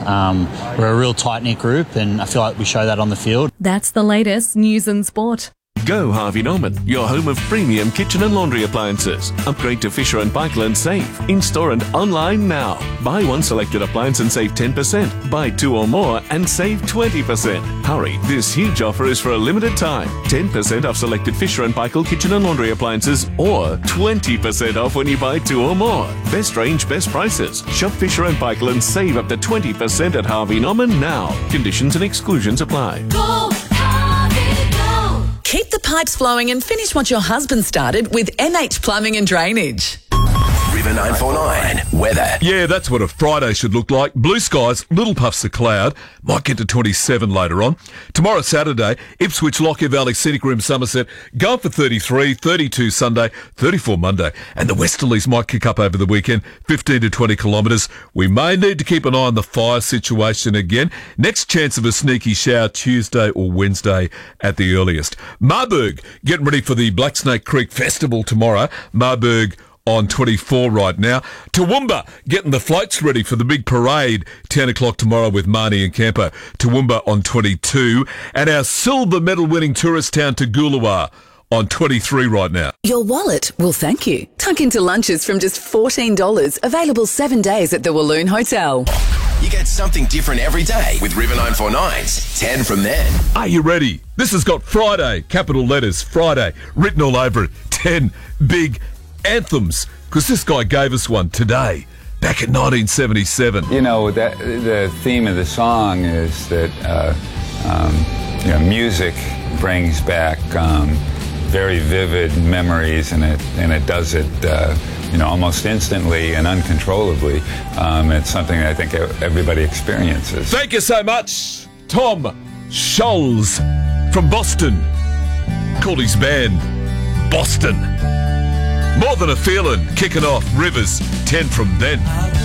We're a real tight-knit group, and I feel like we show that on the field. That's the latest news and sport. Go Harvey Norman, your home of premium kitchen and laundry appliances. Upgrade to Fisher & Paykel and save. In-store and online now. Buy one selected appliance and save 10%. Buy two or more and save 20%. Hurry, this huge offer is for a limited time. 10% off selected Fisher & Paykel kitchen and laundry appliances, or 20% off when you buy two or more. Best range, best prices. Shop Fisher & Paykel and save up to 20% at Harvey Norman now. Conditions and exclusions apply. Go, Harvey, go! Keep the pipes flowing and finish what your husband started with MH Plumbing and Drainage. River 949 weather. Yeah, that's what a Friday should look like. Blue skies, little puffs of cloud. Might get to 27 later on. Tomorrow, Saturday, Ipswich, Lockyer Valley, Scenic Rim, Somerset, going for 33, 32 Sunday, 34 Monday. And the westerlies might kick up over the weekend, 15 to 20 kilometres. We may need to keep an eye on the fire situation again. Next chance of a sneaky shower Tuesday or Wednesday at the earliest. Marburg, getting ready for the Black Snake Creek Festival tomorrow. Marburg on 24 right now. Toowoomba getting the floats ready for the big parade, 10 o'clock tomorrow with Marnie and Campo. Toowoomba on 22. And our silver medal winning tourist town Toogoolawah on 23 right now. Your wallet will thank you. Tuck into lunches from just $14. Available 7 days at the Walloon Hotel. You get something different every day with River 949's 10 from then. Are you ready? This has got Friday, capital letters, Friday, written all over it. 10 big anthems, because this guy gave us one today, back in 1977. You know, the theme of the song is that music brings back very vivid memories, and it does it almost instantly and uncontrollably. It's something I think everybody experiences. Thank you so much, Tom Scholz from Boston. Called his band Boston. More Than a Feeling, kicking off Rivers 10 from then.